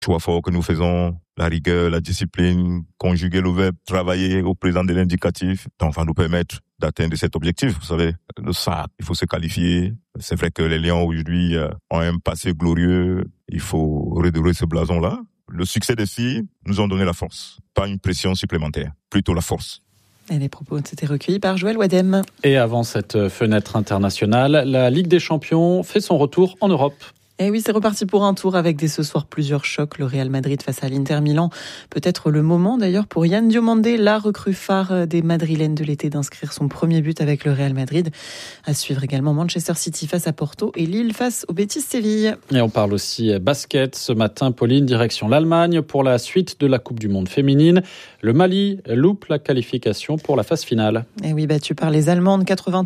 choix fort que nous faisons, la rigueur, la discipline, conjuguer le verbe travailler au présent de l'indicatif, donc va nous permettre d'atteindre cet objectif. Vous savez, le SAC, il faut se qualifier. C'est vrai que les Lions aujourd'hui ont un passé glorieux. Il faut redorer ce blason-là. Le succès des filles nous ont donné la force, pas une pression supplémentaire, plutôt la force. Et les propos ont été recueillis par Joël Wadem. Et avant cette fenêtre internationale, la Ligue des Champions fait son retour en Europe. Et oui, c'est reparti pour un tour avec dès ce soir plusieurs chocs. Le Real Madrid face à l'Inter Milan. Peut-être le moment d'ailleurs pour Yann Diomandé, la recrue phare des Madrilènes de l'été, d'inscrire son premier but avec le Real Madrid. À suivre également Manchester City face à Porto et Lille face au Betis Séville. Et on parle aussi basket. Ce matin, Pauline, direction l'Allemagne pour la suite de la Coupe du Monde féminine. Le Mali loupe la qualification pour la phase finale. Et oui, battu par les Allemandes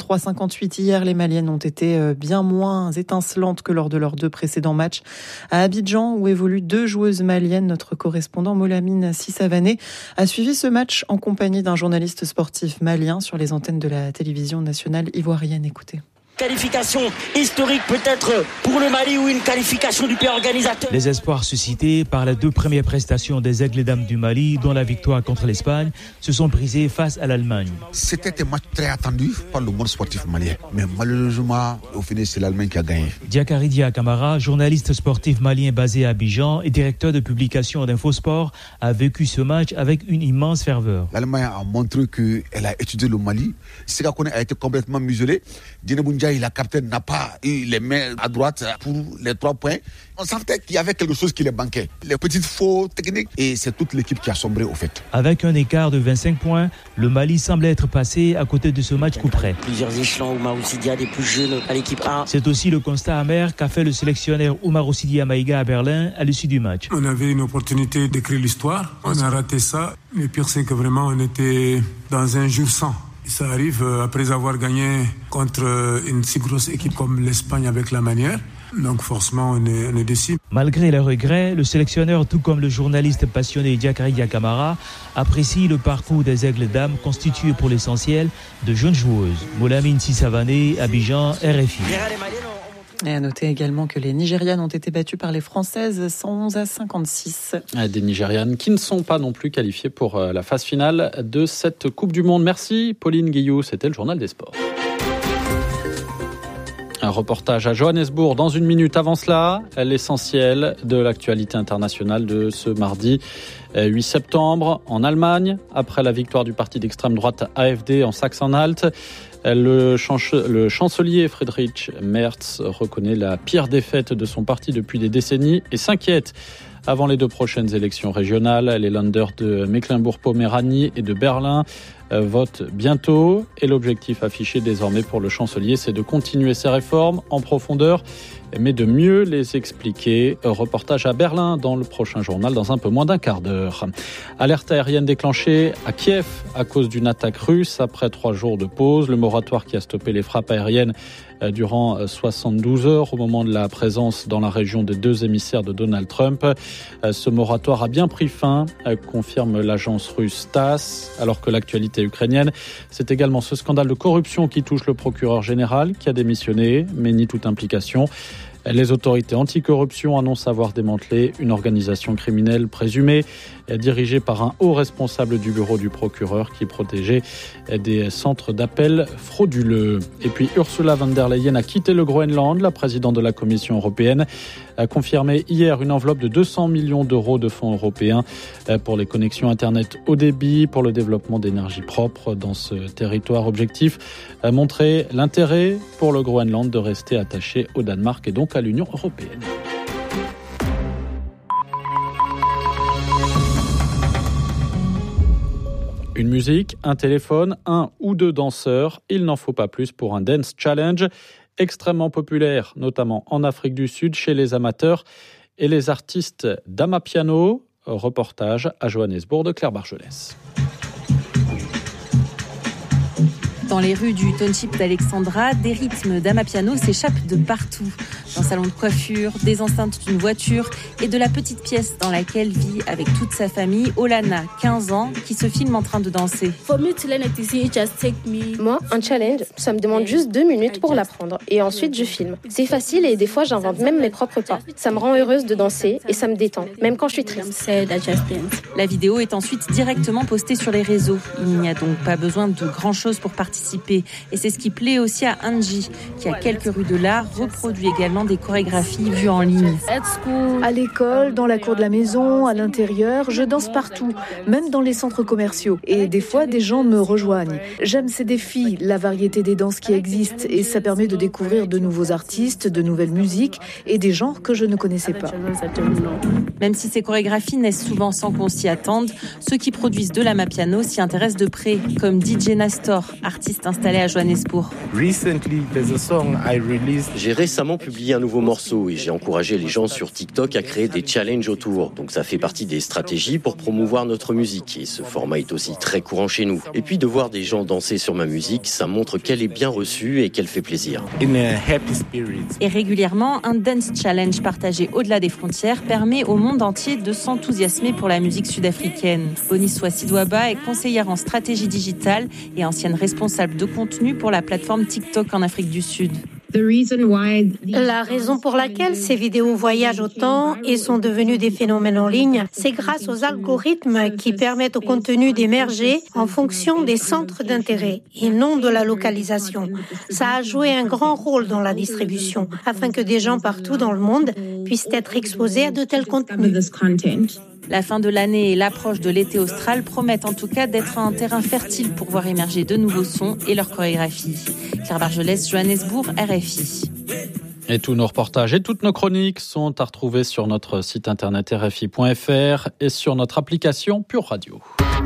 83-58 hier, les Maliennes ont été bien moins étincelantes que lors de leurs deux précédents matchs à Abidjan où évoluent deux joueuses maliennes. Notre correspondant Molamine Sissavané a suivi ce match en compagnie d'un journaliste sportif malien sur les antennes de la télévision nationale ivoirienne. Écoutez. Qualification historique peut-être pour le Mali ou une qualification du pays organisateur. Les espoirs suscités par les deux premières prestations des Aigles et Dames du Mali, dont la victoire contre l'Espagne, se sont brisés face à l'Allemagne. C'était un match très attendu par le monde sportif malien. Mais malheureusement, au final, c'est l'Allemagne qui a gagné. Diakari Dia Camara, journaliste sportif malien basé à Abidjan et directeur de publication d'Infosport, a vécu ce match avec une immense ferveur. L'Allemagne a montré qu'elle a étudié le Mali. Sega Kone a été complètement muselé. La capitaine n'a pas eu les mains à droite pour les 3 points. On sentait qu'il y avait quelque chose qui les manquait. Les petites fautes techniques. Et c'est toute l'équipe qui a sombré au fait. Avec un écart de 25 points, le Mali semble être passé à côté de ce match coup près. Plusieurs échelons, Oumar Sidia des plus jeunes à l'équipe A. C'est aussi le constat amer qu'a fait le sélectionneur Oumar Sidia Maïga à Berlin à l'issue du match. On avait une opportunité d'écrire l'histoire. On a raté ça. Le pire, c'est que vraiment, on était dans un jour sans. Ça arrive après avoir gagné contre une si grosse équipe comme l'Espagne avec la manière. Donc forcément, on est déçus. Malgré les regrets, le sélectionneur, tout comme le journaliste passionné Diakari Dia Camara, apprécie le parcours des Aigles Dames constitué pour l'essentiel de jeunes joueuses. Molamine Sissavané, Abidjan, RFI. Et à noter également que les Nigérianes ont été battues par les Françaises 111-56. Des Nigérianes qui ne sont pas non plus qualifiées pour la phase finale de cette Coupe du Monde. Merci Pauline Guillou, c'était le journal des sports. Un reportage à Johannesburg dans une minute. Avant cela, l'essentiel de l'actualité internationale de ce mardi 8 septembre en Allemagne. Après la victoire du parti d'extrême droite AfD en Saxe-Anhalt, le chancelier Friedrich Merz reconnaît la pire défaite de son parti depuis des décennies et s'inquiète avant les 2 prochaines élections régionales. Les Länder de Mecklembourg-Poméranie et de Berlin votent bientôt. Et l'objectif affiché désormais pour le chancelier, c'est de continuer ses réformes en profondeur, mais de mieux les expliquer. Reportage à Berlin dans le prochain journal dans un peu moins d'un quart d'heure. Alerte aérienne déclenchée à Kiev à cause d'une attaque russe après 3 jours de pause. Le moratoire qui a stoppé les frappes aériennes durant 72 heures au moment de la présence dans la région des 2 émissaires de Donald Trump. Ce moratoire a bien pris fin, confirme l'agence russe TASS, alors que l'actualité ukrainienne, c'est également ce scandale de corruption qui touche le procureur général qui a démissionné, mais nie toute implication. Les autorités anticorruption annoncent avoir démantelé une organisation criminelle présumée dirigée par un haut responsable du bureau du procureur qui protégeait des centres d'appel frauduleux. Et puis Ursula von der Leyen a quitté le Groenland. La présidente de la Commission européenne a confirmé hier une enveloppe de 200 millions d'euros de fonds européens pour les connexions Internet haut débit, pour le développement d'énergie propre dans ce territoire. Objectif, montrer l'intérêt pour le Groenland de rester attaché au Danemark et donc à l'Union européenne. Une musique, un téléphone, 1 ou 2 danseurs, il n'en faut pas plus pour un Dance Challenge, extrêmement populaire, notamment en Afrique du Sud, chez les amateurs et les artistes d'Amapiano. Reportage à Johannesburg de Claire Bargelès. Dans les rues du township d'Alexandra, des rythmes d'amapiano s'échappent de partout. D'un salon de coiffure, des enceintes d'une voiture et de la petite pièce dans laquelle vit avec toute sa famille Olana, 15 ans, qui se filme en train de danser. Moi, un challenge, ça me demande juste 2 minutes pour l'apprendre. Et ensuite, je filme. C'est facile et des fois, j'invente même mes propres pas. Ça me rend heureuse de danser et ça me détend, même quand je suis triste. La vidéo est ensuite directement postée sur les réseaux. Il n'y a donc pas besoin de grand-chose pour participer. Et c'est ce qui plaît aussi à Angie, qui, à quelques rues de là, reproduit également des chorégraphies vues en ligne. À l'école, dans la cour de la maison, à l'intérieur, je danse partout, même dans les centres commerciaux. Et des fois, des gens me rejoignent. J'aime ces défis, la variété des danses qui existent, et ça permet de découvrir de nouveaux artistes, de nouvelles musiques et des genres que je ne connaissais pas. Même si ces chorégraphies naissent souvent sans qu'on s'y attende, ceux qui produisent de l'amapiano s'y intéressent de près, comme DJ Nastor, artiste installé à Johannesburg. J'ai récemment publié un nouveau morceau et j'ai encouragé les gens sur TikTok à créer des challenges autour. Donc ça fait partie des stratégies pour promouvoir notre musique et ce format est aussi très courant chez nous. Et puis de voir des gens danser sur ma musique, ça montre qu'elle est bien reçue et qu'elle fait plaisir. Et régulièrement, un dance challenge partagé au-delà des frontières permet au monde entier de s'enthousiasmer pour la musique sud-africaine. Boniswa Sidwaba est conseillère en stratégie digitale et ancienne responsable de contenu pour la plateforme TikTok en Afrique du Sud. La raison pour laquelle ces vidéos voyagent autant et sont devenues des phénomènes en ligne, c'est grâce aux algorithmes qui permettent au contenu d'émerger en fonction des centres d'intérêt et non de la localisation. Ça a joué un grand rôle dans la distribution afin que des gens partout dans le monde puissent être exposés à de tels contenus. La fin de l'année et l'approche de l'été austral promettent en tout cas d'être un terrain fertile pour voir émerger de nouveaux sons et leurs chorégraphies. Claire Bargelès, Johannesburg, RFI. Et tous nos reportages et toutes nos chroniques sont à retrouver sur notre site internet rfi.fr et sur notre application Pure Radio.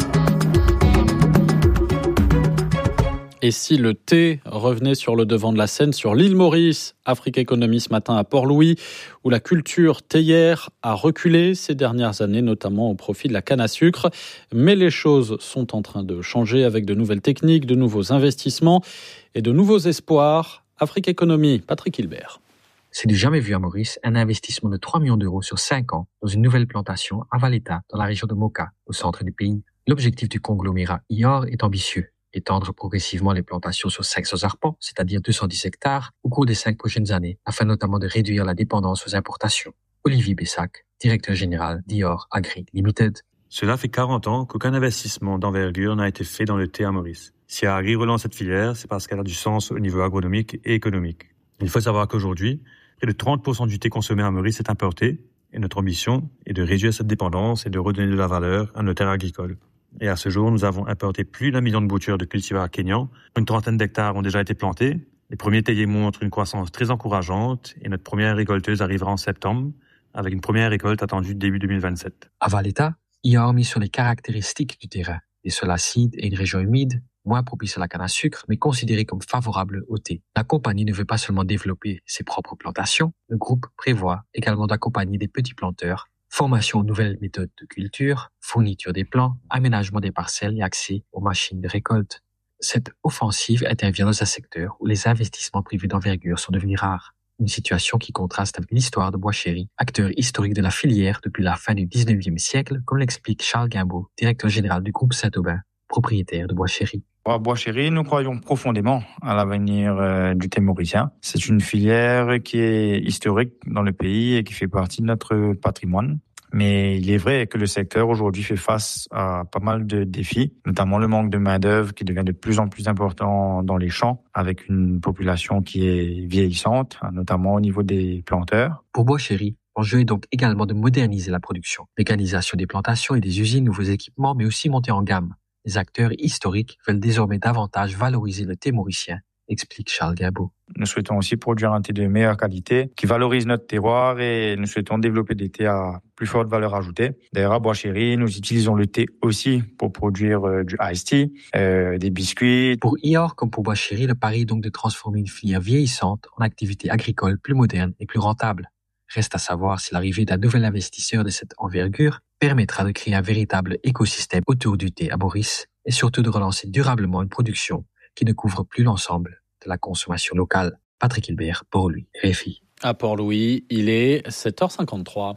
Et si le thé revenait sur le devant de la scène sur l'île Maurice, Africa Economy ce matin à Port-Louis, où la culture théière a reculé ces dernières années, notamment au profit de la canne à sucre. Mais les choses sont en train de changer avec de nouvelles techniques, de nouveaux investissements et de nouveaux espoirs. Africa Economy, Patrick Hilbert. C'est du jamais vu à Maurice, un investissement de 3 millions d'euros sur 5 ans dans une nouvelle plantation à Valletta, dans la région de Moka, au centre du pays. L'objectif du conglomérat IOR est ambitieux. Étendre progressivement les plantations sur 500 arpents, c'est-à-dire 210 hectares, au cours des 5 prochaines années, afin notamment de réduire la dépendance aux importations. Olivier Bessac, directeur général d'IOR Agri Limited. Cela fait 40 ans qu'aucun investissement d'envergure n'a été fait dans le thé à Maurice. Si Agri relance cette filière, c'est parce qu'elle a du sens au niveau agronomique et économique. Il faut savoir qu'aujourd'hui, près de 30% du thé consommé à Maurice est importé, et notre ambition est de réduire cette dépendance et de redonner de la valeur à nos terres agricoles. Et à ce jour, nous avons importé plus d'1 million de boutures de cultivars kényans. Une trentaine d'hectares ont déjà été plantés. Les premiers théiers montrent une croissance très encourageante et notre première récolteuse arrivera en septembre avec une première récolte attendue début 2027. À Valletta, IOR a mis sur les caractéristiques du terrain, des sols acides et une région humide, moins propice à la canne à sucre, mais considérée comme favorable au thé. La compagnie ne veut pas seulement développer ses propres plantations, le groupe prévoit également d'accompagner des petits planteurs, formation aux nouvelles méthodes de culture, fourniture des plants, aménagement des parcelles et accès aux machines de récolte. Cette offensive intervient dans un secteur où les investissements privés d'envergure sont devenus rares. Une situation qui contraste avec l'histoire de Bois-Chéry, acteur historique de la filière depuis la fin du 19e siècle, comme l'explique Charles Guimbaud, directeur général du groupe Saint-Aubin, propriétaire de Bois-Chéry. À Bois-Chéry, nous croyons profondément à l'avenir du thé mauricien. C'est une filière qui est historique dans le pays et qui fait partie de notre patrimoine. Mais il est vrai que le secteur aujourd'hui fait face à pas mal de défis, notamment le manque de main-d'œuvre qui devient de plus en plus important dans les champs, avec une population qui est vieillissante, notamment au niveau des planteurs. Pour Bois-Chéry, l'enjeu est donc également de moderniser la production, mécanisation des plantations et des usines, nouveaux équipements, mais aussi monter en gamme. Les acteurs historiques veulent désormais davantage valoriser le thé mauricien, explique Charles Guimbaud. Nous souhaitons aussi produire un thé de meilleure qualité qui valorise notre terroir et nous souhaitons développer des thés à plus forte valeur ajoutée. D'ailleurs, à Bois-Chéry, nous utilisons le thé aussi pour produire du iced tea, des biscuits. Pour IOR comme pour Bois-Chéry, le pari est donc de transformer une filière vieillissante en activité agricole plus moderne et plus rentable. Reste à savoir si l'arrivée d'un nouvel investisseur de cette envergure permettra de créer un véritable écosystème autour du thé à Maurice et surtout de relancer durablement une production qui ne couvre plus l'ensemble de la consommation locale. Patrick Hilbert, Port-Louis, RFI. À Port-Louis, il est 7h53.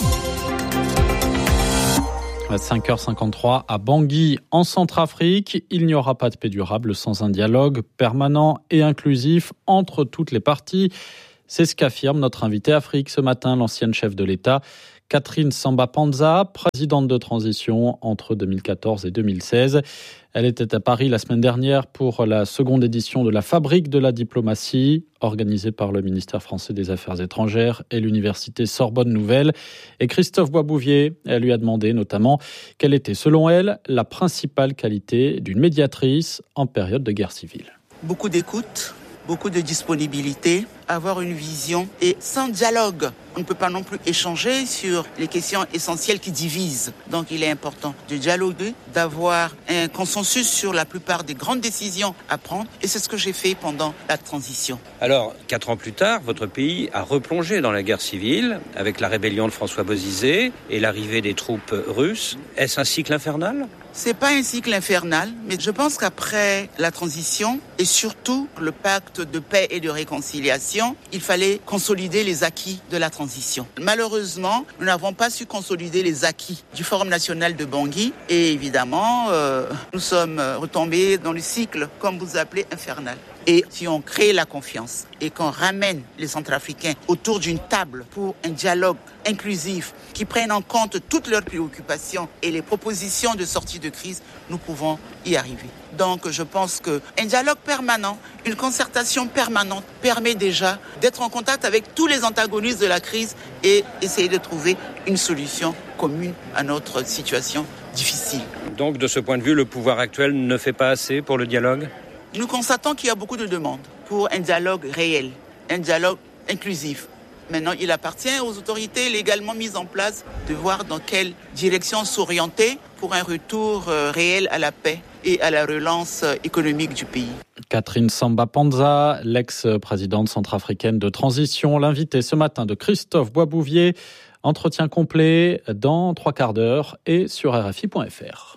À 5h53 à Bangui, en Centrafrique, il n'y aura pas de paix durable sans un dialogue permanent et inclusif entre toutes les parties. C'est ce qu'affirme notre invitée Afrique ce matin, l'ancienne chef de l'État, Catherine Samba-Panza, présidente de transition entre 2014 et 2016. Elle était à Paris la semaine dernière pour la seconde édition de la Fabrique de la diplomatie, organisée par le ministère français des Affaires étrangères et l'université Sorbonne Nouvelle. Et Christophe Boisbouvier, elle lui a demandé notamment quelle était, selon elle, la principale qualité d'une médiatrice en période de guerre civile. Beaucoup d'écoute, beaucoup de disponibilité, avoir une vision et sans dialogue. On ne peut pas non plus échanger sur les questions essentielles qui divisent. Donc il est important de dialoguer, d'avoir un consensus sur la plupart des grandes décisions à prendre. Et c'est ce que j'ai fait pendant la transition. Alors, 4 ans plus tard, votre pays a replongé dans la guerre civile avec la rébellion de François Bozizé et l'arrivée des troupes russes. Est-ce un cycle infernal ? C'est pas un cycle infernal, mais je pense qu'après la transition et surtout le pacte de paix et de réconciliation, il fallait consolider les acquis de la transition. Malheureusement, nous n'avons pas su consolider les acquis du Forum national de Bangui et évidemment, nous sommes retombés dans le cycle, comme vous appelez, infernal. Et si on crée la confiance et qu'on ramène les Centrafricains autour d'une table pour un dialogue inclusif qui prenne en compte toutes leurs préoccupations et les propositions de sortie de crise, nous pouvons y arriver. Donc je pense qu'un dialogue permanent, une concertation permanente permet déjà d'être en contact avec tous les antagonistes de la crise et essayer de trouver une solution commune à notre situation difficile. Donc de ce point de vue, le pouvoir actuel ne fait pas assez pour le dialogue ? Nous constatons qu'il y a beaucoup de demandes pour un dialogue réel, un dialogue inclusif. Maintenant, il appartient aux autorités légalement mises en place de voir dans quelle direction s'orienter pour un retour réel à la paix et à la relance économique du pays. Catherine Samba-Panza, l'ex-présidente centrafricaine de transition, l'invitée ce matin de Christophe Boisbouvier. Entretien complet dans 3 quarts d'heure et sur RFI.fr.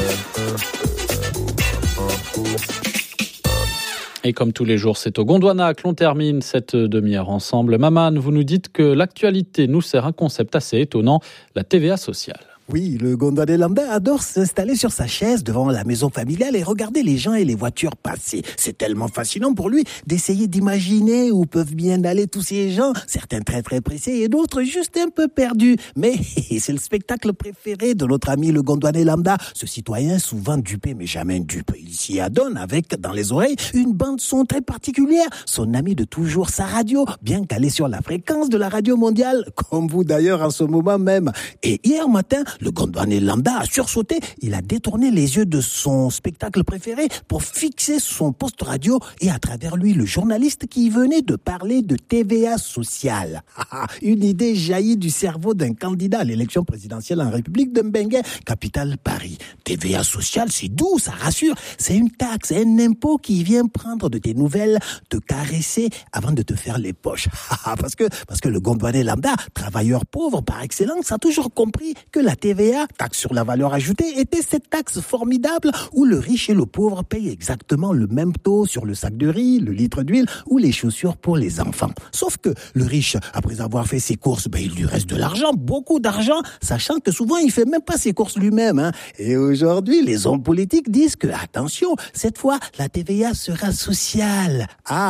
Et comme tous les jours, c'est au Gondwana que l'on termine cette demi-heure ensemble. Maman, vous nous dites que l'actualité nous sert un concept assez étonnant, la TVA sociale. Oui, le Gondwanais lambda adore s'installer sur sa chaise devant la maison familiale et regarder les gens et les voitures passer. C'est tellement fascinant pour lui d'essayer d'imaginer où peuvent bien aller tous ces gens, certains très très pressés et d'autres juste un peu perdus. Mais c'est le spectacle préféré de notre ami le Gondwanais lambda, ce citoyen souvent dupé mais jamais dupe. Il s'y adonne avec, dans les oreilles, une bande son très particulière, son ami de toujours, sa radio, bien calée sur la fréquence de la radio mondiale, comme vous d'ailleurs en ce moment même. Et hier matin, le Gondwanais lambda a sursauté, il a détourné les yeux de son spectacle préféré pour fixer son poste radio et à travers lui le journaliste qui venait de parler de TVA sociale. Une idée jaillit du cerveau d'un candidat à l'élection présidentielle en République de Mbengue, capitale Paris. TVA sociale, c'est doux, ça rassure, c'est une taxe, un impôt qui vient prendre de tes nouvelles, te caresser avant de te faire les poches. Parce que le Gondwanais lambda, travailleur pauvre par excellence, a toujours compris que la TVA, taxe sur la valeur ajoutée, était cette taxe formidable où le riche et le pauvre payent exactement le même taux sur le sac de riz, le litre d'huile ou les chaussures pour les enfants. Sauf que le riche, après avoir fait ses courses, il lui reste de l'argent, beaucoup d'argent, sachant que souvent il fait même pas ses courses lui-même. Et aujourd'hui, les hommes politiques disent que, attention, cette fois, la TVA sera sociale.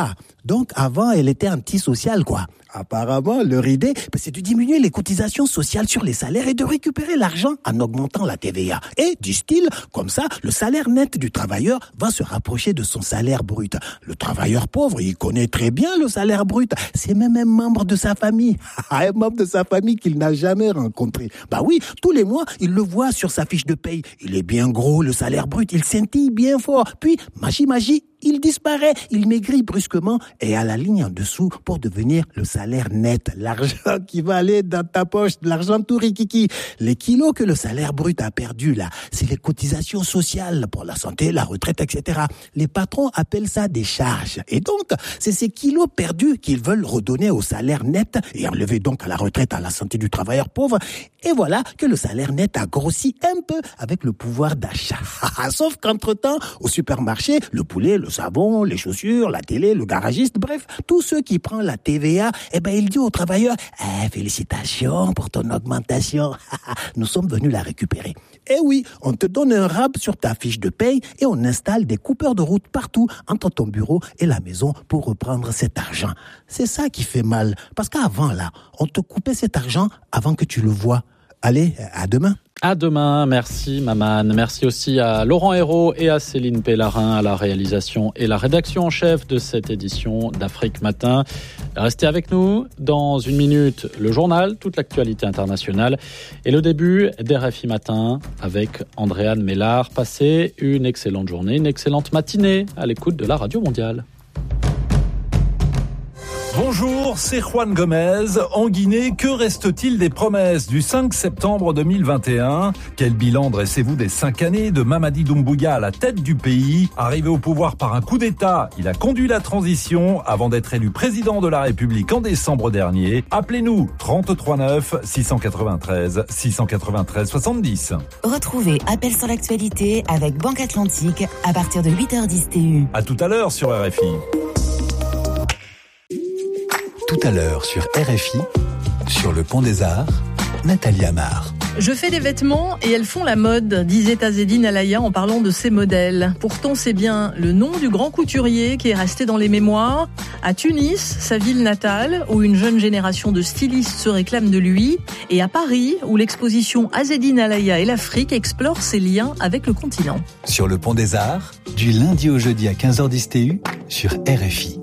Donc avant, elle était antisociale, quoi. Apparemment, leur idée, c'est de diminuer les cotisations sociales sur les salaires et de récupérer l'argent en augmentant la TVA. Et, disent-ils, comme ça, le salaire net du travailleur va se rapprocher de son salaire brut. Le travailleur pauvre, il connaît très bien le salaire brut. C'est même un membre de sa famille. Un membre de sa famille qu'il n'a jamais rencontré. Oui, tous les mois, il le voit sur sa fiche de paye. Il est bien gros, le salaire brut, il scintille bien fort. Puis, magie, il disparaît, il maigrit brusquement et à la ligne en dessous pour devenir le salaire net, l'argent qui va aller dans ta poche, l'argent tout rikiki. Les kilos que le salaire brut a perdu là, c'est les cotisations sociales pour la santé, la retraite, etc. Les patrons appellent ça des charges. Et donc, c'est ces kilos perdus qu'ils veulent redonner au salaire net et enlever donc à la retraite, à la santé du travailleur pauvre. Et voilà que le salaire net a grossi un peu avec le pouvoir d'achat. Sauf qu'entre-temps, au supermarché, le poulet, le le savon, les chaussures, la télé, le garagiste, bref, tous ceux qui prennent la TVA, il dit aux travailleurs, félicitations pour ton augmentation. Nous sommes venus la récupérer. Oui, on te donne un rab sur ta fiche de paye et on installe des coupeurs de route partout entre ton bureau et la maison pour reprendre cet argent. C'est ça qui fait mal. Parce qu'avant, là, on te coupait cet argent avant que tu le vois. Allez, à demain. À demain, merci Maman. Merci aussi à Laurent Hérault et à Céline Pellarin à la réalisation et la rédaction en chef de cette édition d'Afrique Matin. Restez avec nous. Dans une minute, le journal, toute l'actualité internationale et le début d'RFI Matin avec Andréane Mélard. Passez une excellente journée, une excellente matinée à l'écoute de la Radio Mondiale. Bonjour, c'est Juan Gomez. En Guinée, que reste-t-il des promesses du 5 septembre 2021 ? Quel bilan dressez-vous des 5 années de Mamadi Doumbouya à la tête du pays ? Arrivé au pouvoir par un coup d'État, il a conduit la transition avant d'être élu président de la République en décembre dernier. Appelez-nous 33 9 693 693 70. Retrouvez Appel sur l'actualité avec Banque Atlantique à partir de 8h10 TU. À tout à l'heure sur RFI. Tout à l'heure sur RFI, sur le Pont des Arts, Nathalie Amar. Je fais des vêtements et elles font la mode, disait Azzedine Alaïa en parlant de ses modèles. Pourtant, c'est bien le nom du grand couturier qui est resté dans les mémoires. À Tunis, sa ville natale, où une jeune génération de stylistes se réclame de lui. Et à Paris, où l'exposition Azzedine Alaïa et l'Afrique explore ses liens avec le continent. Sur le Pont des Arts, du lundi au jeudi à 15h10 TU, sur RFI.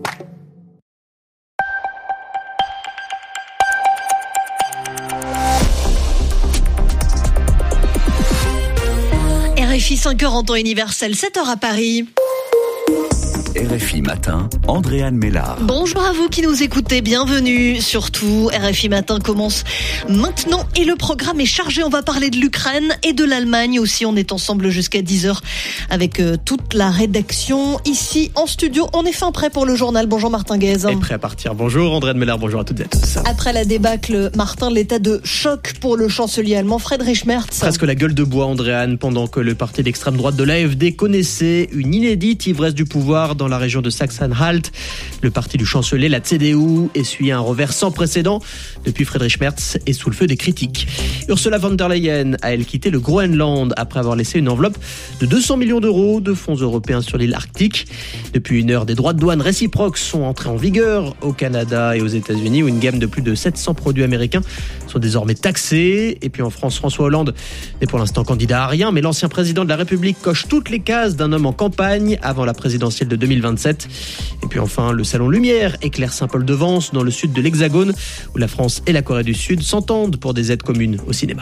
RFI 5h en temps universel, 7h à Paris. RFI Matin, Andréane Mélard. Bonjour à vous qui nous écoutez, bienvenue. Surtout, RFI Matin commence maintenant et le programme est chargé. On va parler de l'Ukraine et de l'Allemagne aussi. On est ensemble jusqu'à 10h avec toute la rédaction ici en studio. On est fin prêt pour le journal. Bonjour Martin Guez. Et prêt à partir. Bonjour Andréane Mélard, bonjour à toutes et à tous. Après la débâcle, Martin, l'état de choc pour le chancelier allemand Friedrich Merz. Presque la gueule de bois, Andréane, pendant que le parti d'extrême droite de l'AfD connaissait une inédite ivresse du pouvoir dans la région de Sachsen-Anhalt. Le parti du chancelier, la CDU, essuie un revers sans précédent. Depuis, Friedrich Merz est sous le feu des critiques. Ursula von der Leyen a, elle, quitté le Groenland après avoir laissé une enveloppe de 200 millions d'euros de fonds européens sur l'île arctique. Depuis une heure, des droits de douane réciproques sont entrés en vigueur au Canada et aux États-Unis, où une gamme de plus de 700 produits américains sont désormais taxés. Et puis en France, François Hollande n'est pour l'instant candidat à rien, mais l'ancien président de la République coche toutes les cases d'un homme en campagne avant la présidentielle de 2027. Et puis enfin, le Salon Lumière éclaire Saint-Paul-de-Vence dans le sud de l'Hexagone, où la France et la Corée du Sud s'entendent pour des aides communes au cinéma.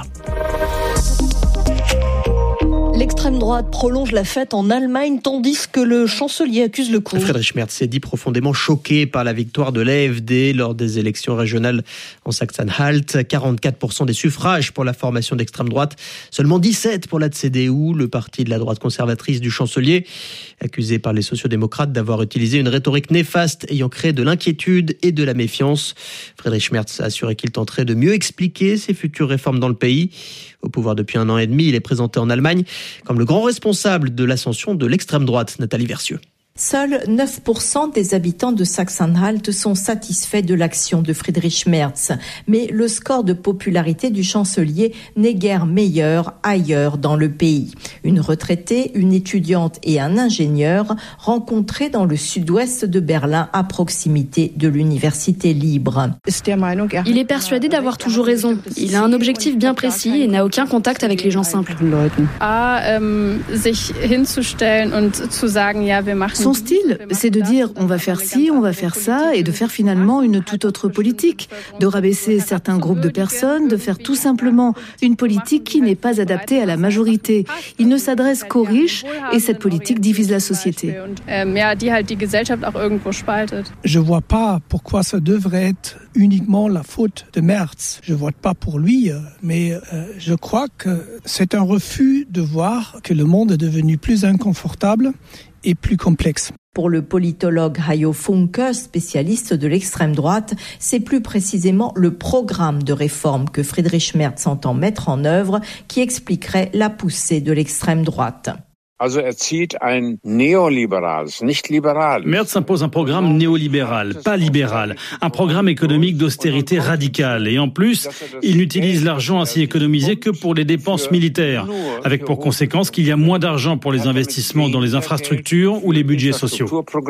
L'extrême droite prolonge la fête en Allemagne tandis que le chancelier accuse le coup. Friedrich Merz s'est dit profondément choqué par la victoire de l'AfD lors des élections régionales en Sachsen-Anhalt. 44% des suffrages pour la formation d'extrême droite, seulement 17% pour la CDU, le parti de la droite conservatrice du chancelier, accusé par les sociodémocrates d'avoir utilisé une rhétorique néfaste ayant créé de l'inquiétude et de la méfiance. Friedrich Merz a assuré qu'il tenterait de mieux expliquer ses futures réformes dans le pays. Au pouvoir depuis 1 an et demi, il est présenté en Allemagne comme le grand responsable de l'ascension de l'extrême droite. Nathalie Versieux. Seuls 9% des habitants de Sachsen-Anhalt sont satisfaits de l'action de Friedrich Merz. Mais le score de popularité du chancelier n'est guère meilleur ailleurs dans le pays. Une retraitée, une étudiante et un ingénieur rencontrés dans le sud-ouest de Berlin à proximité de l'université libre. Il est persuadé d'avoir toujours raison. Il a un objectif bien précis et n'a aucun contact avec les gens simples. Son style, c'est de dire on va faire ci, on va faire ça et de faire finalement une toute autre politique, de rabaisser certains groupes de personnes, de faire tout simplement une politique qui n'est pas adaptée à la majorité. Il ne s'adresse qu'aux riches et cette politique divise la société. Je vois pas pourquoi ça devrait être uniquement la faute de Merz. Je vote pas pour lui, mais je crois que c'est un refus de voir que le monde est devenu plus inconfortable et plus complexe. Pour le politologue Hayo Funke, spécialiste de l'extrême droite, c'est plus précisément le programme de réforme que Friedrich Merz entend mettre en œuvre qui expliquerait la poussée de l'extrême droite. Merz impose un programme néolibéral, pas libéral, un programme économique d'austérité radicale. Et en plus, il n'utilise l'argent ainsi économisé que pour les dépenses militaires, avec pour conséquence qu'il y a moins d'argent pour les investissements dans les infrastructures ou les budgets sociaux.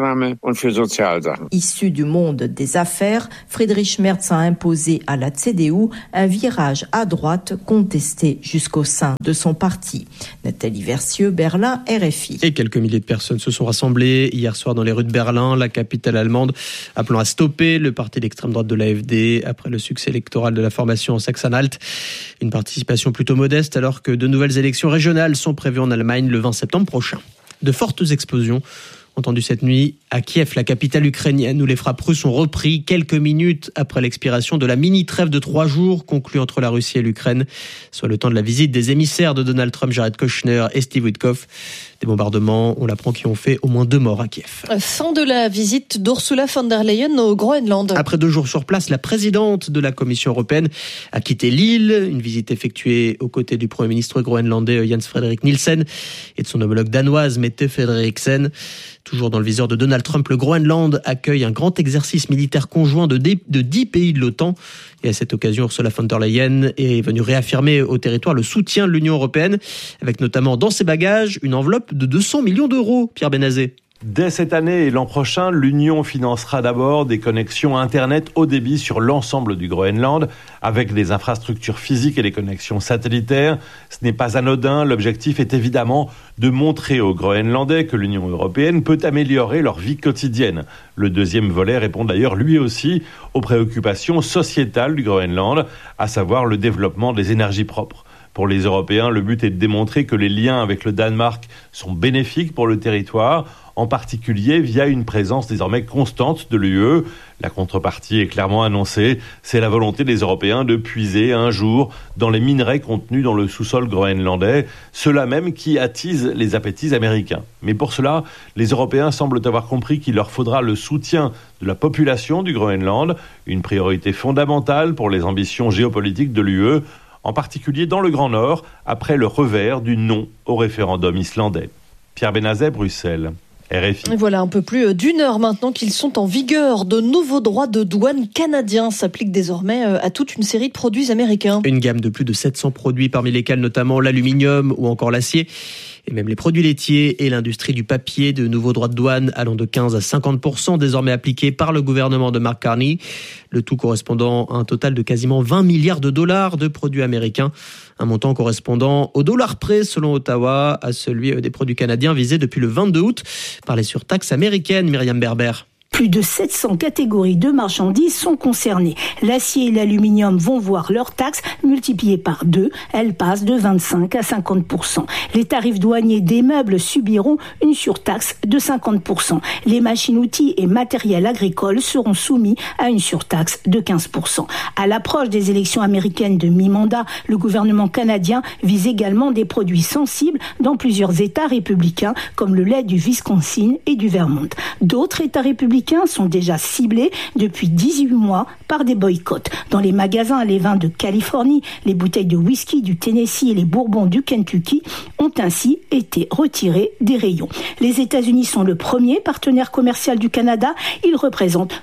Issu du monde des affaires, Friedrich Merz a imposé à la CDU un virage à droite contesté jusqu'au sein de son parti. Nathalie Versieux, Berlin, RFI. Et quelques milliers de personnes se sont rassemblées hier soir dans les rues de Berlin, la capitale allemande, appelant à stopper le parti d'extrême droite de l'AfD après le succès électoral de la formation Sachsen-Anhalt. Une participation plutôt modeste alors que de nouvelles élections régionales sont prévues en Allemagne le 20 septembre prochain. De fortes explosions entendues cette nuit à Kiev, la capitale ukrainienne, où les frappes russes ont repris quelques minutes après l'expiration de la mini-trêve de 3 jours conclue entre la Russie et l'Ukraine, soit le temps de la visite des émissaires de Donald Trump, Jared Kushner et Steve Witkoff. Des bombardements, on l'apprend, qui ont fait au moins 2 morts à Kiev. Fin de la visite d'Ursula von der Leyen au Groenland. Après 2 jours sur place, la présidente de la Commission européenne a quitté l'île. Une visite effectuée aux côtés du Premier ministre groenlandais Jens Frederik Nielsen et de son homologue danoise Mette Frederiksen. Toujours dans le viseur de Donald Trump, le Groenland accueille un grand exercice militaire conjoint de 10 pays de l'OTAN. Et à cette occasion, Ursula von der Leyen est venue réaffirmer au territoire le soutien de l'Union européenne, avec notamment dans ses bagages une enveloppe de 200 millions d'euros. Pierre Benazé. Dès cette année et l'an prochain, l'Union financera d'abord des connexions Internet haut débit sur l'ensemble du Groenland, avec des infrastructures physiques et des connexions satellitaires. Ce n'est pas anodin. L'objectif est évidemment de montrer aux Groenlandais que l'Union européenne peut améliorer leur vie quotidienne. Le deuxième volet répond d'ailleurs lui aussi aux préoccupations sociétales du Groenland, à savoir le développement des énergies propres. Pour les Européens, le but est de démontrer que les liens avec le Danemark sont bénéfiques pour le territoire, en particulier via une présence désormais constante de l'UE. La contrepartie est clairement annoncée, c'est la volonté des Européens de puiser un jour dans les minerais contenus dans le sous-sol groenlandais, ceux-là même qui attisent les appétits américains. Mais pour cela, les Européens semblent avoir compris qu'il leur faudra le soutien de la population du Groenland, une priorité fondamentale pour les ambitions géopolitiques de l'UE, en particulier dans le Grand Nord, après le revers du non au référendum islandais. Pierre Benazet, Bruxelles. RFI. Et voilà un peu plus d'1 heure maintenant qu'ils sont en vigueur. De nouveaux droits de douane canadiens s'appliquent désormais à toute une série de produits américains. Une gamme de plus de 700 produits, parmi lesquels notamment l'aluminium ou encore l'acier. Et même les produits laitiers et l'industrie du papier, de nouveaux droits de douane allant de 15 à 50% désormais appliqués par le gouvernement de Mark Carney. Le tout correspondant à un total de quasiment 20 milliards de dollars de produits américains. Un montant correspondant au dollar près, selon Ottawa, à celui des produits canadiens visés depuis le 22 août par les surtaxes américaines. Myriam Berber. Plus de 700 catégories de marchandises sont concernées. L'acier et l'aluminium vont voir leurs taxes multipliées par 2. Elles passent de 25 à 50%. Les tarifs douaniers des meubles subiront une surtaxe de 50%. Les machines-outils et matériels agricoles seront soumis à une surtaxe de 15%. À l'approche des élections américaines de mi-mandat, le gouvernement canadien vise également des produits sensibles dans plusieurs États républicains, comme le lait du Wisconsin et du Vermont. D'autres États républicains sont déjà ciblés depuis 18 mois par des boycotts. Dans les magasins, les vins de Californie, les bouteilles de whisky du Tennessee et les bourbons du Kentucky ont ainsi été retirés des rayons. Les États-Unis sont le premier partenaire commercial du Canada. Ils représentent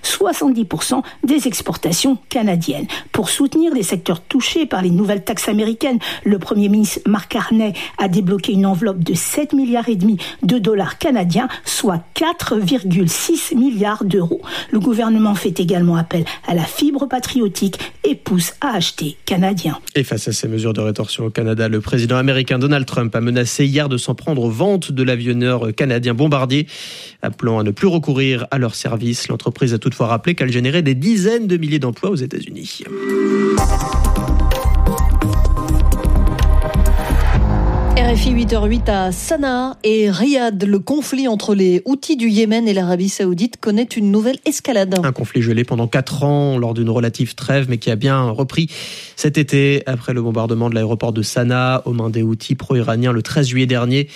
70% des exportations canadiennes. Pour soutenir les secteurs touchés par les nouvelles taxes américaines, le Premier ministre Mark Carney a débloqué une enveloppe de 7,5 milliards de dollars canadiens, soit 4,6 milliards d'euros. Le gouvernement fait également appel à la fibre patriotique et pousse à acheter canadien. Et face à ces mesures de rétorsion au Canada, le président américain Donald Trump a menacé hier de s'en prendre aux ventes de l'avionneur canadien Bombardier, appelant à ne plus recourir à leur service. L'entreprise a toutefois rappelé qu'elle générait des dizaines de milliers d'emplois aux États-Unis. RFI 8h08 à Sanaa et Riyad. Le conflit entre les Houthis du Yémen et l'Arabie Saoudite connaît une nouvelle escalade. Un conflit gelé pendant 4 ans lors d'une relative trêve, mais qui a bien repris cet été après le bombardement de l'aéroport de Sanaa aux mains des Houthis pro-iraniens le 13 juillet dernier.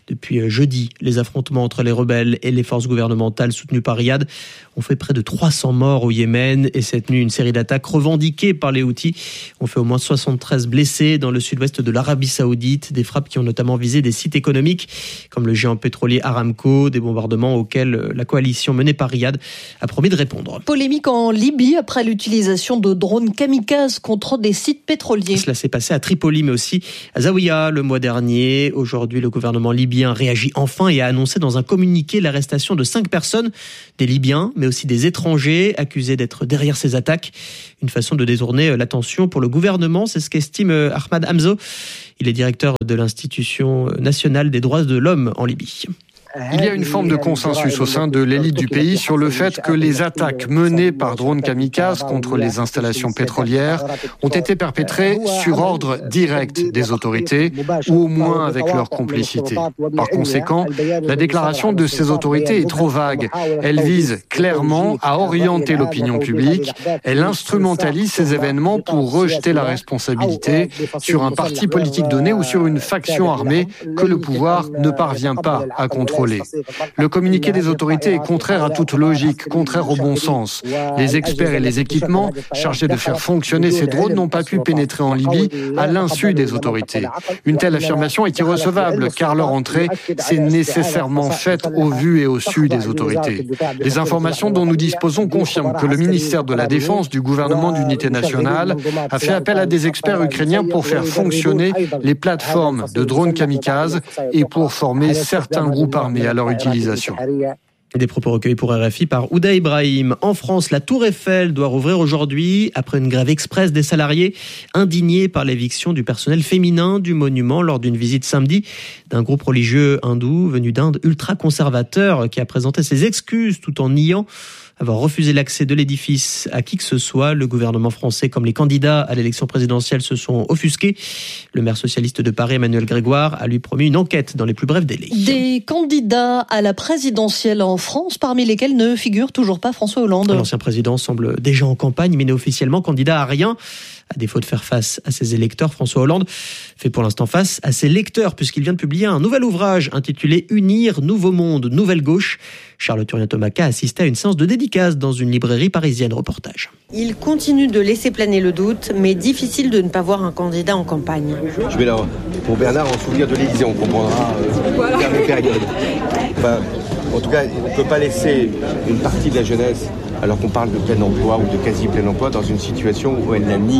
Depuis jeudi, les affrontements entre les rebelles et les forces gouvernementales soutenues par Riyad ont fait près de 300 morts au Yémen. Et cette nuit, une série d'attaques revendiquées par les Houthis ont fait au moins 73 blessés dans le sud-ouest de l'Arabie Saoudite. Des frappes qui ont notamment visé des sites économiques comme le géant pétrolier Aramco, des bombardements auxquels la coalition menée par Riyad a promis de répondre. Polémique en Libye après l'utilisation de drones kamikazes contre des sites pétroliers. Cela s'est passé à Tripoli mais aussi à Zawiya le mois dernier. Aujourd'hui, le gouvernement libyen réagit enfin et a annoncé dans un communiqué l'arrestation de 5 personnes, des Libyens mais aussi des étrangers accusés d'être derrière ces attaques. Une façon de détourner l'attention pour le gouvernement, c'est ce qu'estime Ahmad Hamzo. Il est directeur de l'Institution nationale des droits de l'homme en Libye. Il y a une forme de consensus au sein de l'élite du pays sur le fait que les attaques menées par drones kamikazes contre les installations pétrolières ont été perpétrées sur ordre direct des autorités ou au moins avec leur complicité. Par conséquent, la déclaration de ces autorités est trop vague. Elle vise clairement à orienter l'opinion publique. Elle instrumentalise ces événements pour rejeter la responsabilité sur un parti politique donné ou sur une faction armée que le pouvoir ne parvient pas à contrôler. Le communiqué des autorités est contraire à toute logique, contraire au bon sens. Les experts et les équipements chargés de faire fonctionner ces drones n'ont pas pu pénétrer en Libye à l'insu des autorités. Une telle affirmation est irrecevable car leur entrée s'est nécessairement faite au vu et au su des autorités. Les informations dont nous disposons confirment que le ministère de la Défense du gouvernement d'unité nationale a fait appel à des experts ukrainiens pour faire fonctionner les plateformes de drones kamikazes et pour former certains groupes armés à leur utilisation. Des propos recueillis pour RFI par Ouda Ibrahim. En France, la Tour Eiffel doit rouvrir aujourd'hui après une grève express des salariés indignés par l'éviction du personnel féminin du monument lors d'une visite samedi d'un groupe religieux hindou venu d'Inde ultra-conservateur qui a présenté ses excuses tout en niant avoir refusé l'accès de l'édifice à qui que ce soit. Le gouvernement français comme les candidats à l'élection présidentielle se sont offusqués. Le maire socialiste de Paris, Emmanuel Grégoire, a lui promis une enquête dans les plus brefs délais. Des candidats à la présidentielle en France, parmi lesquels ne figure toujours pas François Hollande. L'ancien président semble déjà en campagne, mais n'est officiellement candidat à rien. À défaut de faire face à ses électeurs, François Hollande fait pour l'instant face à ses lecteurs, puisqu'il vient de publier un nouvel ouvrage intitulé « Unir, Nouveau Monde, Nouvelle Gauche ». Charles Turien-Tomaca assistait à une séance de dédicace dans une librairie parisienne. Reportage. Il continue de laisser planer le doute, mais difficile de ne pas voir un candidat en campagne. Je vais là, pour Bernard, en souvenir de l'Élysée, on comprendra la dernière période. Enfin, en tout cas, on ne peut pas laisser une partie de la jeunesse, alors qu'on parle de plein emploi ou de quasi plein emploi, dans une situation où elle n'a ni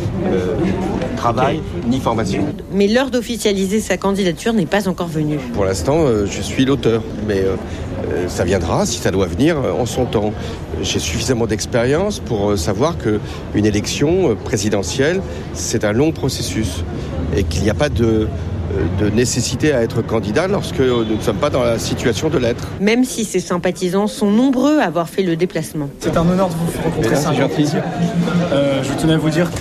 travail ni formation. Mais l'heure d'officialiser sa candidature n'est pas encore venue. Pour l'instant, je suis l'auteur, mais ça viendra, si ça doit venir, en son temps. J'ai suffisamment d'expérience pour savoir qu'une élection présidentielle, c'est un long processus et qu'il n'y a pas de nécessité à être candidat lorsque nous ne sommes pas dans la situation de l'être. Même si ses sympathisants sont nombreux à avoir fait le déplacement. C'est un honneur de vous rencontrer, c'est un grand plaisir. Je tenais à vous dire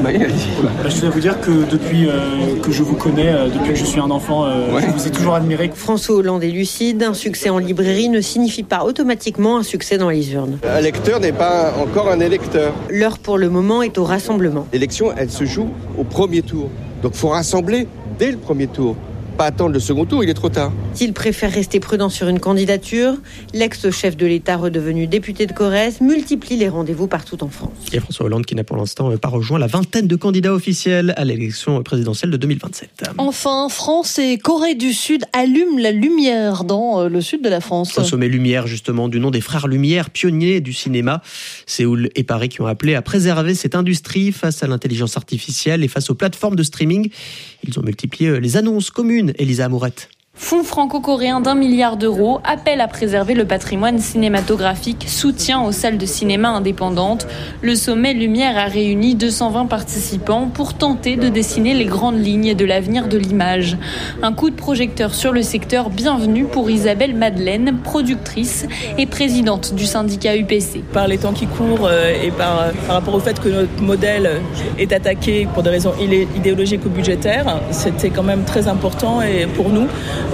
que depuis que je vous connais, depuis que je suis un enfant, je vous ai toujours admiré. François Hollande est lucide, un succès en librairie ne signifie pas automatiquement un succès dans les urnes. Un lecteur n'est pas encore un électeur. L'heure pour le moment est au rassemblement. L'élection, elle se joue au premier tour. Donc il faut rassembler dès le premier tour. Pas attendre le second tour, il est trop tard. S'il préfère rester prudent sur une candidature, l'ex-chef de l'État redevenu député de Corrèze multiplie les rendez-vous partout en France. Et François Hollande qui n'a pour l'instant pas rejoint la vingtaine de candidats officiels à l'élection présidentielle de 2027. Enfin, France et Corée du Sud allument la lumière dans le sud de la France. Un sommet Lumière justement du nom des frères Lumière, pionniers du cinéma. Séoul et Paris qui ont appelé à préserver cette industrie face à l'intelligence artificielle et face aux plateformes de streaming. Ils ont multiplié les annonces communes. Elisa Amourette. Fonds franco-coréen d'1 milliard d'euros, appel à préserver le patrimoine cinématographique, soutien aux salles de cinéma indépendantes. Le sommet Lumière a réuni 220 participants pour tenter de dessiner les grandes lignes de l'avenir de l'image. Un coup de projecteur sur le secteur bienvenu pour Isabelle Madeleine, productrice et présidente du syndicat UPC. Par les temps qui courent et par rapport au fait que notre modèle est attaqué pour des raisons idéologiques ou budgétaires, c'était quand même très important et pour nous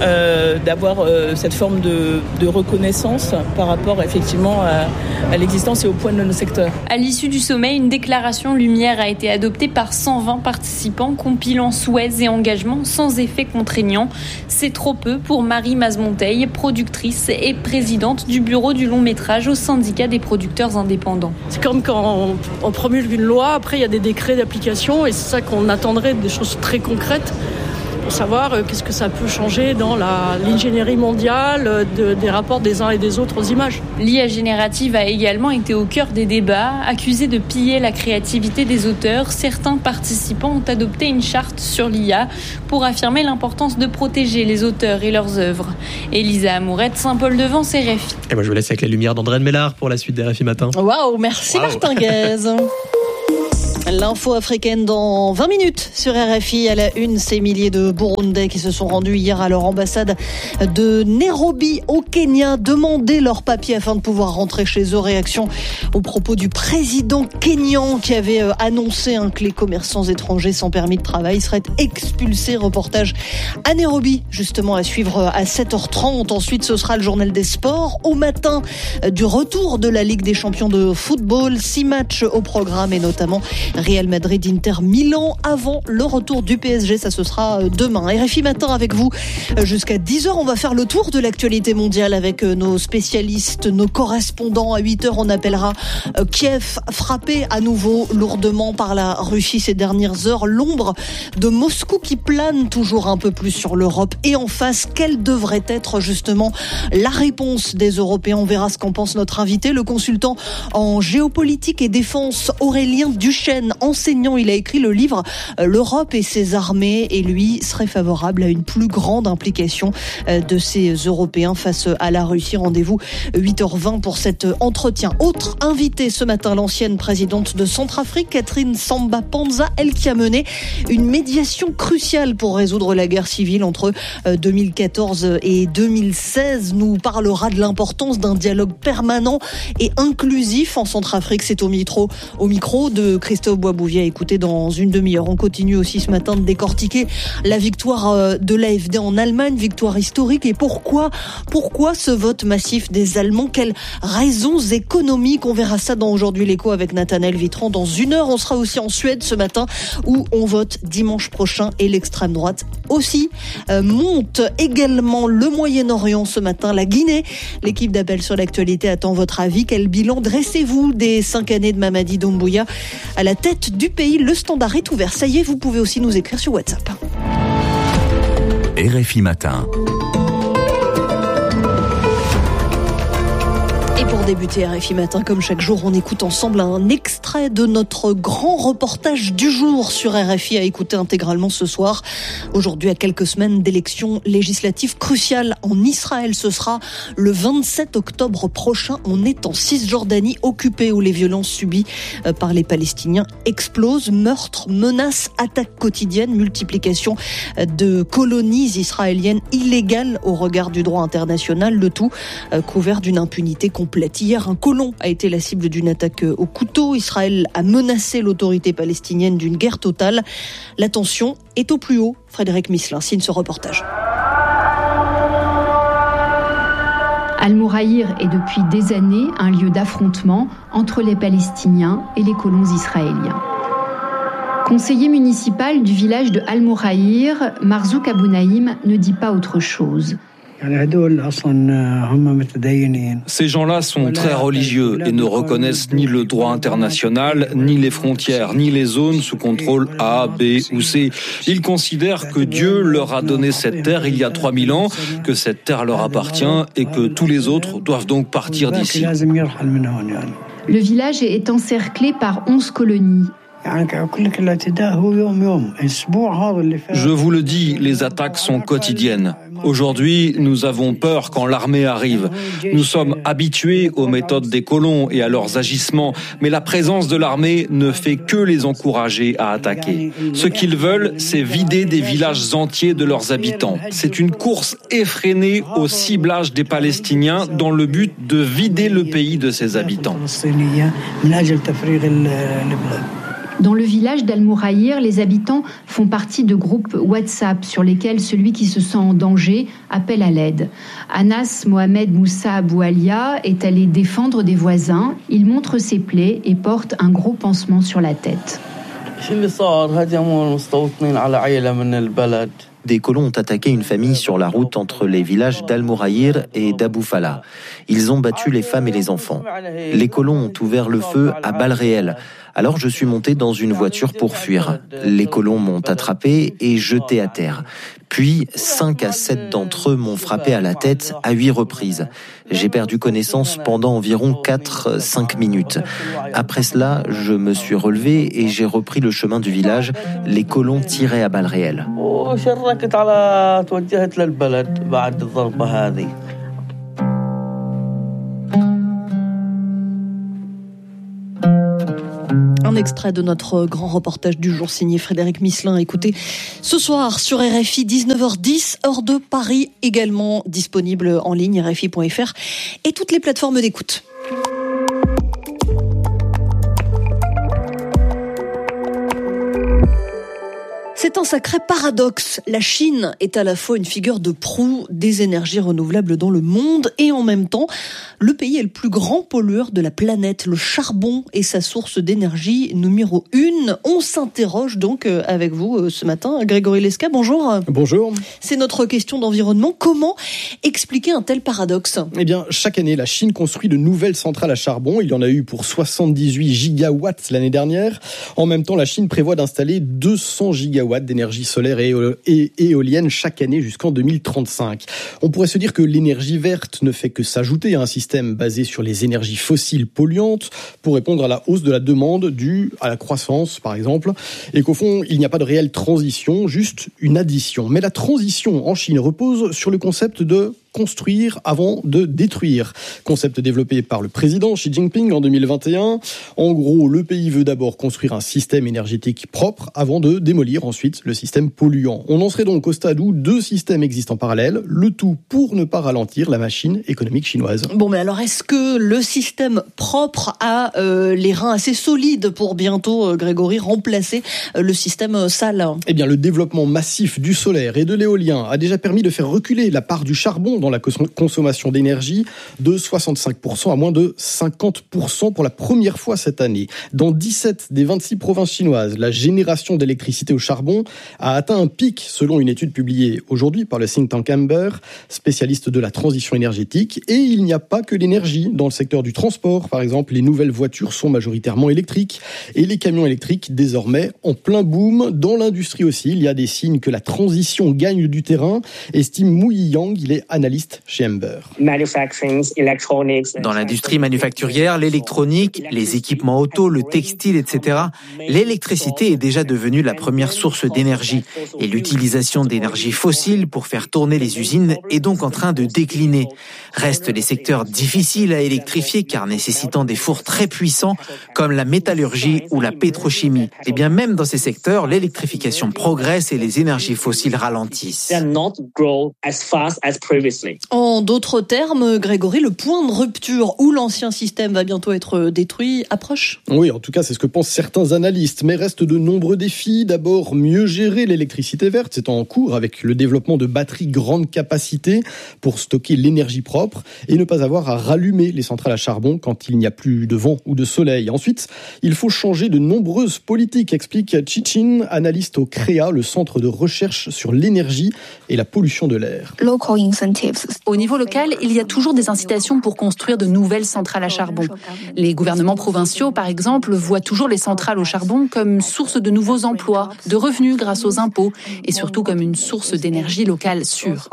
d'avoir cette forme de reconnaissance par rapport effectivement à l'existence et au point de nos secteurs. À l'issue du sommet, une déclaration Lumière a été adoptée par 120 participants, compilant souhaits et engagements sans effet contraignant. C'est trop peu pour Marie Mazmonteil, productrice et présidente du bureau du long métrage au syndicat des producteurs indépendants. C'est comme quand on promulgue une loi, après il y a des décrets d'application et c'est ça qu'on attendrait, des choses très concrètes pour savoir qu'est-ce que ça peut changer dans l'ingénierie mondiale des rapports des uns et des autres aux images. L'IA générative a également été au cœur des débats. Accusée de piller la créativité des auteurs, certains participants ont adopté une charte sur l'IA pour affirmer l'importance de protéger les auteurs et leurs œuvres. Elisa Amourette, Saint-Paul-de-Vence, RFI. Et moi je vous laisse avec les lumières d'André Mélard pour la suite des RFI Matin. Waouh, merci Martin Guez. L'info africaine dans 20 minutes sur RFI. À la une, ces milliers de Burundais qui se sont rendus hier à leur ambassade de Nairobi au Kenya demander leurs papiers afin de pouvoir rentrer chez eux. Réaction aux propos du président kényan qui avait annoncé que les commerçants étrangers sans permis de travail seraient expulsés. Reportage à Nairobi, justement à suivre à 7h30. Ensuite, ce sera le journal des sports. Au matin du retour de la Ligue des champions de football, 6 matchs au programme et notamment Real Madrid, Inter, Milan avant le retour du PSG. Ça, ce sera demain. RFI Matin avec vous jusqu'à 10h. On va faire le tour de l'actualité mondiale avec nos spécialistes, nos correspondants. À 8h, on appellera Kiev, frappé à nouveau lourdement par la Russie ces dernières heures. L'ombre de Moscou qui plane toujours un peu plus sur l'Europe. Et en face, quelle devrait être justement la réponse des Européens? On verra ce qu'en pense notre invité, le consultant en géopolitique et défense Aurélien Duchesne. Enseignant, il a écrit le livre L'Europe et ses armées et lui serait favorable à une plus grande implication de ces Européens face à la Russie. Rendez-vous 8h20 pour cet entretien. Autre invitée ce matin, l'ancienne présidente de Centrafrique, Catherine Samba-Panza, elle qui a mené une médiation cruciale pour résoudre la guerre civile entre 2014 et 2016, nous parlera de l'importance d'un dialogue permanent et inclusif en Centrafrique. C'est au micro de Christophe Boisbouvier à écouter dans une demi-heure. On continue aussi ce matin de décortiquer la victoire de l'AfD en Allemagne, victoire historique. Et pourquoi ce vote massif des Allemands? Quelles raisons économiques? On verra ça dans Aujourd'hui l'Écho avec Nathanaël Vitran. Dans une heure, on sera aussi en Suède ce matin où on vote dimanche prochain et l'extrême droite aussi monte. Également le Moyen-Orient ce matin, la Guinée. L'équipe d'Appel sur l'actualité attend votre avis. Quel bilan dressez-vous des 5 années de Mamadi Doumbouya à la tête du pays? Le standard est ouvert. Ça y est, vous pouvez aussi nous écrire sur WhatsApp. RFI Matin. Et pour débuter RFI Matin, comme chaque jour, on écoute ensemble un extrait de notre grand reportage du jour sur RFI à écouter intégralement ce soir. Aujourd'hui, à quelques semaines d'élections législatives cruciales en Israël, ce sera le 27 octobre prochain. On est en Cisjordanie occupée où les violences subies par les Palestiniens explosent. Meurtres, menaces, attaques quotidiennes, multiplication de colonies israéliennes illégales au regard du droit international. Le tout couvert d'une impunité complète. Hier, un colon a été la cible d'une attaque au couteau. Israël a menacé l'autorité palestinienne d'une guerre totale. La tension est au plus haut. Frédéric Misselin signe ce reportage. Al-Mouraïr est depuis des années un lieu d'affrontement entre les Palestiniens et les colons israéliens. Conseiller municipal du village de Al-Mouraïr, Marzouk Abounaïm ne dit pas autre chose. Ces gens-là sont très religieux et ne reconnaissent ni le droit international, ni les frontières, ni les zones sous contrôle A, B ou C. Ils considèrent que Dieu leur a donné cette terre il y a 3000 ans, que cette terre leur appartient et que tous les autres doivent donc partir d'ici. Le village est encerclé par 11 colonies. Je vous le dis, les attaques sont quotidiennes. Aujourd'hui, nous avons peur quand l'armée arrive. Nous sommes habitués aux méthodes des colons et à leurs agissements, mais la présence de l'armée ne fait que les encourager à attaquer. Ce qu'ils veulent, c'est vider des villages entiers de leurs habitants. C'est une course effrénée au ciblage des Palestiniens dans le but de vider le pays de ses habitants. Dans le village d'Al-Mouraïr, les habitants font partie de groupes WhatsApp sur lesquels celui qui se sent en danger appelle à l'aide. Anas Mohamed Moussa Aboualia est allé défendre des voisins. Il montre ses plaies et porte un gros pansement sur la tête. Des colons ont attaqué une famille sur la route entre les villages d'Al-Mouraïr et d'Abou Falah. Ils ont battu les femmes et les enfants. Les colons ont ouvert le feu à balles réelles. Alors je suis monté dans une voiture pour fuir. Les colons m'ont attrapé et jeté à terre. Puis 5 à 7 d'entre eux m'ont frappé à la tête à 8 reprises. J'ai perdu connaissance pendant environ 4-5 minutes. Après cela, je me suis relevé et j'ai repris le chemin du village. Les colons tiraient à balles réelles. Un extrait de notre grand reportage du jour signé Frédéric Misselin. Écoutez, ce soir sur RFI, 19h10, heure de Paris, également disponible en ligne, rfi.fr et toutes les plateformes d'écoute. C'est un sacré paradoxe. La Chine est à la fois une figure de proue des énergies renouvelables dans le monde et en même temps, le pays est le plus grand pollueur de la planète. Le charbon est sa source d'énergie numéro 1. On s'interroge donc avec vous ce matin. Grégory Lesca, bonjour. Bonjour. C'est notre question d'environnement. Comment expliquer un tel paradoxe ? Eh bien, chaque année, la Chine construit de nouvelles centrales à charbon. Il y en a eu pour 78 gigawatts l'année dernière. En même temps, la Chine prévoit d'installer 200 gigawatts d'énergie solaire et éolienne chaque année jusqu'en 2035. On pourrait se dire que l'énergie verte ne fait que s'ajouter à un système basé sur les énergies fossiles polluantes pour répondre à la hausse de la demande due à la croissance, par exemple, et qu'au fond, il n'y a pas de réelle transition, juste une addition. Mais la transition en Chine repose sur le concept de construire avant de détruire. Concept développé par le président Xi Jinping en 2021. En gros, le pays veut d'abord construire un système énergétique propre avant de démolir ensuite le système polluant. On en serait donc au stade où 2 systèmes existent en parallèle, le tout pour ne pas ralentir la machine économique chinoise. Bon, mais alors est-ce que le système propre a les reins assez solides pour bientôt, Grégory, remplacer le système sale ? Eh bien, le développement massif du solaire et de l'éolien a déjà permis de faire reculer la part du charbon dans la consommation d'énergie de 65% à moins de 50% pour la première fois cette année. Dans 17 des 26 provinces chinoises, la génération d'électricité au charbon a atteint un pic selon une étude publiée aujourd'hui par le think tank Amber, spécialiste de la transition énergétique. Et il n'y a pas que l'énergie. Dans le secteur du transport, par exemple, les nouvelles voitures sont majoritairement électriques et les camions électriques désormais en plein boom. Dans l'industrie aussi, il y a des signes que la transition gagne du terrain, estime Mu Yiyang, il est analyste chez Amber. Dans l'industrie manufacturière, l'électronique, les équipements auto, le textile, etc., l'électricité est déjà devenue la première source d'énergie. Et l'utilisation d'énergie fossile pour faire tourner les usines est donc en train de décliner. Restent les secteurs difficiles à électrifier car nécessitant des fours très puissants comme la métallurgie ou la pétrochimie. Et bien même dans ces secteurs, l'électrification progresse et les énergies fossiles ralentissent. En d'autres termes, Grégory, le point de rupture où l'ancien système va bientôt être détruit approche ? Oui, en tout cas, c'est ce que pensent certains analystes. Mais restent de nombreux défis. D'abord, mieux gérer l'électricité verte. C'est en cours avec le développement de batteries grande capacité pour stocker l'énergie propre et ne pas avoir à rallumer les centrales à charbon quand il n'y a plus de vent ou de soleil. Ensuite, il faut changer de nombreuses politiques, explique Chichin, analyste au CREA, le centre de recherche sur l'énergie et la pollution de l'air. Au niveau local, il y a toujours des incitations pour construire de nouvelles centrales à charbon. Les gouvernements provinciaux, par exemple, voient toujours les centrales au charbon comme source de nouveaux emplois, de revenus grâce aux impôts et surtout comme une source d'énergie locale sûre.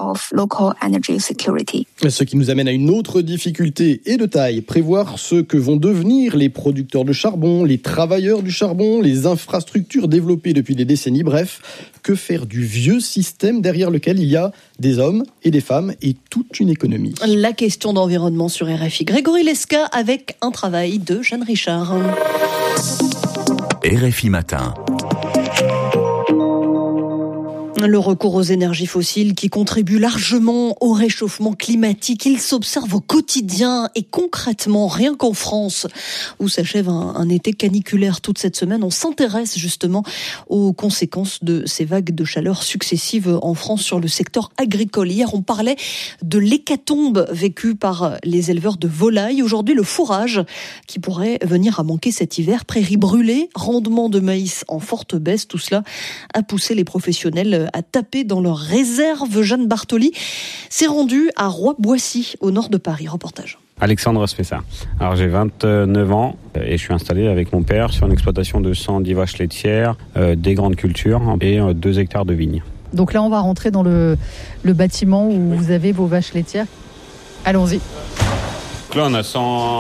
Ce qui nous amène à une autre difficulté et de taille, prévoir ce que vont devenir les producteurs de charbon, les travailleurs du charbon, les infrastructures développées depuis des décennies, bref, que faire du vieux système derrière lequel il y a des hommes et des femmes et toute une économie. La question d'environnement sur RFI. Grégory Lesca avec un travail de Jeanne Richard. RFI Matin. Le recours aux énergies fossiles qui contribue largement au réchauffement climatique, il s'observe au quotidien et concrètement, rien qu'en France, où s'achève un été caniculaire toute cette semaine. On s'intéresse justement aux conséquences de ces vagues de chaleur successives en France sur le secteur agricole. Hier, on parlait de l'hécatombe vécue par les éleveurs de volailles. Aujourd'hui, le fourrage qui pourrait venir à manquer cet hiver. Prairies brûlées, rendement de maïs en forte baisse. Tout cela a poussé les professionnels à taper dans leurs réserves. Jeanne Bartoli s'est rendue à Roy-Boissy, au nord de Paris. Reportage. Alexandre Spessa. Alors j'ai 29 ans et je suis installé avec mon père sur une exploitation de 110 vaches laitières, des grandes cultures et 2 hectares de vignes. Donc là on va rentrer dans le bâtiment où vous avez vos vaches laitières. Allons-y. Donc là on a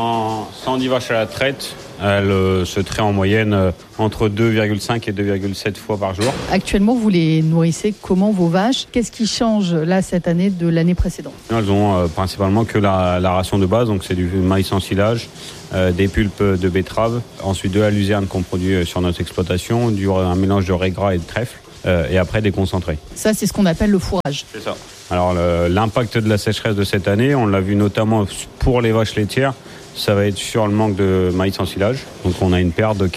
110 vaches à la traite. Elles se traient en moyenne entre 2,5 et 2,7 fois par jour. Actuellement, vous les nourrissez comment, vos vaches ? Qu'est-ce qui change là cette année de l'année précédente ? Elles ont principalement que la ration de base, donc c'est du maïs en silage, des pulpes de betterave, ensuite de la luzerne qu'on produit sur notre exploitation, un mélange de raie gras et de trèfle, et après des concentrés. Ça, c'est ce qu'on appelle le fourrage. C'est ça. Alors l'impact de la sécheresse de cette année, on l'a vu notamment pour les vaches laitières, ça va être sur le manque de maïs en silage. Donc on a une perte de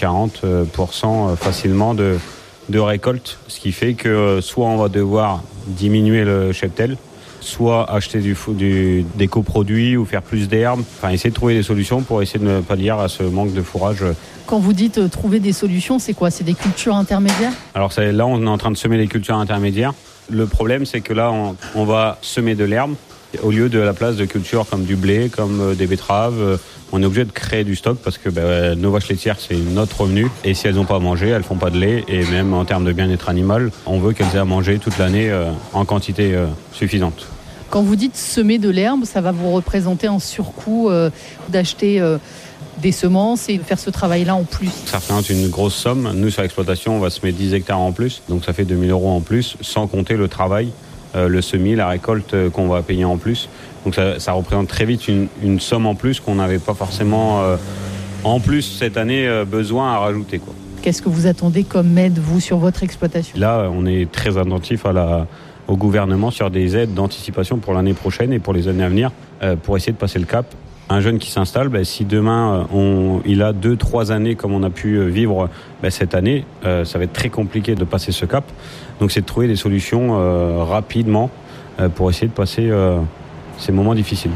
40% facilement de récolte, ce qui fait que soit on va devoir diminuer le cheptel, soit acheter des coproduits ou faire plus d'herbes. Enfin, essayer de trouver des solutions pour essayer de ne pas lier à ce manque de fourrage. Quand vous dites trouver des solutions, c'est quoi ? C'est des cultures intermédiaires ? Alors là, on est en train de semer les cultures intermédiaires. Le problème, c'est que là, on va semer de l'herbe au lieu de la place de cultures comme du blé, comme des betteraves. On est obligé de créer du stock parce que nos vaches laitières, c'est notre revenu. Et si elles n'ont pas à manger, elles font pas de lait. Et même en termes de bien-être animal, on veut qu'elles aient à manger toute l'année en quantité suffisante. Quand vous dites semer de l'herbe, ça va vous représenter un surcoût d'acheter des semences et de faire ce travail-là en plus. Ça représente une grosse somme. Nous, sur l'exploitation, on va semer 10 hectares en plus. Donc ça fait 2 000 € en plus, sans compter le travail, le semis, la récolte qu'on va payer en plus. Donc ça représente très vite une somme en plus qu'on n'avait pas forcément en plus cette année besoin à rajouter, quoi. Qu'est-ce que vous attendez comme aide, vous, sur votre exploitation ? Là, on est très attentif au gouvernement sur des aides d'anticipation pour l'année prochaine et pour les années à venir pour essayer de passer le cap. Un jeune qui s'installe, si demain il a 2-3 années comme on a pu vivre cette année, ça va être très compliqué de passer ce cap. Donc c'est de trouver des solutions rapidement pour essayer de passer ces moments difficiles.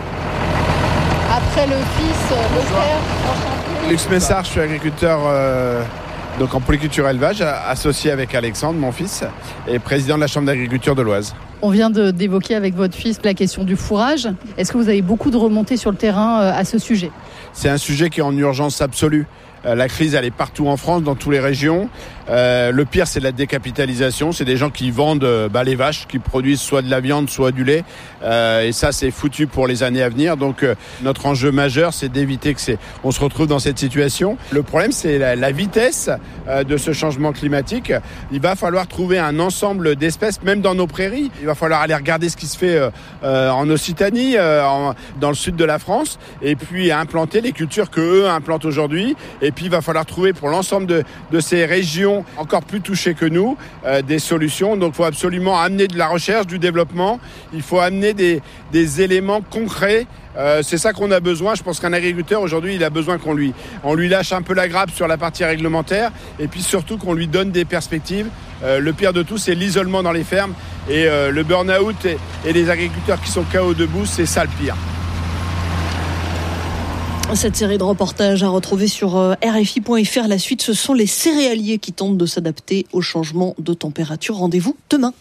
Après le fils, le père, Luc Messard, je suis agriculteur donc en polyculture élevage, associé avec Alexandre, mon fils, et président de la Chambre d'agriculture de l'Oise. On vient d'évoquer avec votre fils la question du fourrage. Est-ce que vous avez beaucoup de remontées sur le terrain à ce sujet ? C'est un sujet qui est en urgence absolue. La crise, elle est partout en France, dans toutes les régions. Le pire, c'est la décapitalisation. C'est des gens qui vendent les vaches, qui produisent soit de la viande, soit du lait. Et ça, c'est foutu pour les années à venir. Donc, notre enjeu majeur, c'est d'éviter on se retrouve dans cette situation. Le problème, c'est la vitesse de ce changement climatique. Il va falloir trouver un ensemble d'espèces, même dans nos prairies. Il va falloir aller regarder ce qui se fait en Occitanie, dans le sud de la France, et puis implanter les cultures qu'eux implantent aujourd'hui. Et puis, il va falloir trouver pour l'ensemble de ces régions encore plus touchées que nous des solutions. Donc, il faut absolument amener de la recherche, du développement. Il faut amener des éléments concrets. C'est ça qu'on a besoin. Je pense qu'un agriculteur, aujourd'hui, il a besoin qu'on lui lâche un peu la grappe sur la partie réglementaire et puis surtout qu'on lui donne des perspectives. Le pire de tout, c'est l'isolement dans les fermes. Et le burn-out et les agriculteurs qui sont KO debout, c'est ça le pire. Cette série de reportages à retrouver sur RFI.fr. La suite, ce sont les céréaliers qui tentent de s'adapter au changement de température. Rendez-vous demain.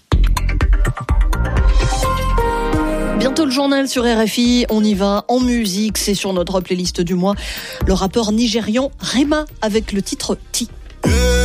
Bientôt le journal sur RFI, on y va en musique, c'est sur notre playlist du mois. Le rappeur nigérian Rema avec le titre Ti.